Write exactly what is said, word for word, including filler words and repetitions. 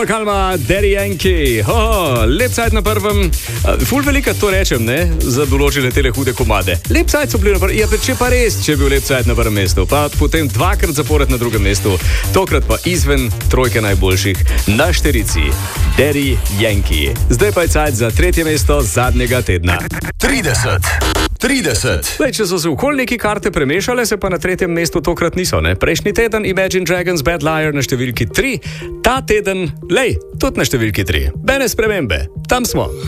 Kalma, kalma, Daddy Yankee. Oh, lep sajt na prvem. Ful velika to rečem, ne, za določene tele hude komade. Lep sajt so bili na prvem. Ja, če pa res, če je bil lep sajt na prvem mestu, pa potem dvakrat zapored na drugem mestu, tokrat pa izven trojke najboljših na šterici. Daddy Yankee. Zdaj pa je sajt za tretje mesto zadnjega tedna. trideset. trideset. Lej, če so se okoljniki karte premešale, se pa na tretjem mestu tokrat niso. Ne? Prejšnji teden Imagine Dragons Bad Liar na številki tri, ta teden, lej, tudi na številki tri. Bene spremembe, tam smo.